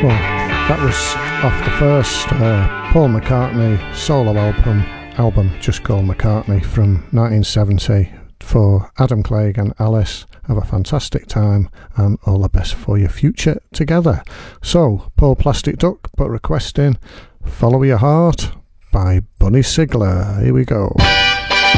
That was off the first Paul McCartney solo album just called McCartney from 1970 for Adam Clegg and Alice. Have a fantastic time and all the best for your future together. So, Paul Plastic Duck put a request in, Follow Your Heart by Bunny Sigler. Here we go.